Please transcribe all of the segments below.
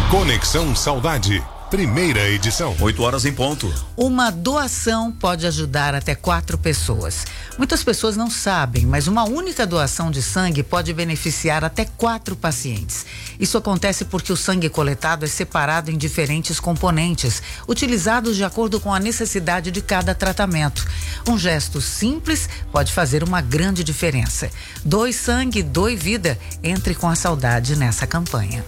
Conexão Saudade, primeira edição. 8h em ponto. Uma doação pode ajudar até 4 pessoas. Muitas pessoas não sabem, mas uma única doação de sangue pode beneficiar até 4 pacientes. Isso acontece porque o sangue coletado é separado em diferentes componentes, utilizados de acordo com a necessidade de cada tratamento. Um gesto simples pode fazer uma grande diferença. Doe sangue, doe vida. Entre com a saudade nessa campanha.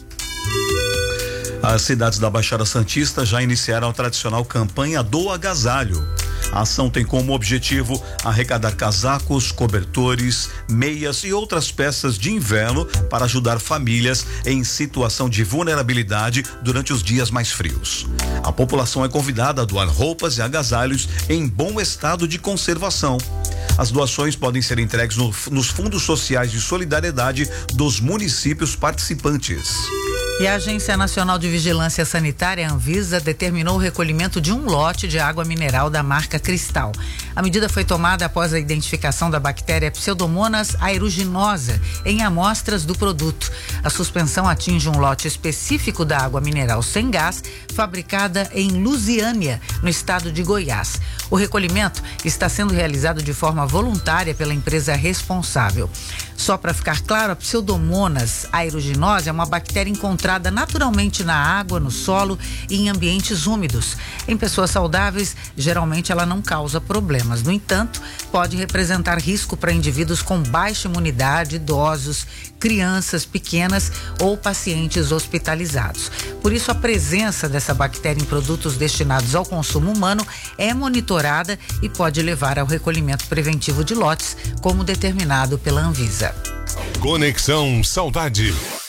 As cidades da Baixada Santista já iniciaram a tradicional campanha do agasalho. A ação tem como objetivo arrecadar casacos, cobertores, meias e outras peças de inverno para ajudar famílias em situação de vulnerabilidade durante os dias mais frios. A população é convidada a doar roupas e agasalhos em bom estado de conservação. As doações podem ser entregues nos fundos sociais de solidariedade dos municípios participantes. E a Agência Nacional de Vigilância Sanitária, Anvisa, determinou o recolhimento de um lote de água mineral da marca Cristal. A medida foi tomada após a identificação da bactéria Pseudomonas aeruginosa em amostras do produto. A suspensão atinge um lote específico da água mineral sem gás, fabricada em Lusiânia, no estado de Goiás. O recolhimento está sendo realizado de forma voluntária pela empresa responsável. Só para ficar claro, a Pseudomonas aeruginosa é uma bactéria encontrada naturalmente na água, no solo e em ambientes úmidos. Em pessoas saudáveis, geralmente ela não causa problemas. No entanto, pode representar risco para indivíduos com baixa imunidade, idosos, crianças pequenas ou pacientes hospitalizados. Por isso, a presença dessa bactéria em produtos destinados ao consumo humano é monitorada e pode levar ao recolhimento preventivo de lotes, como determinado pela Anvisa. Conexão Saudade.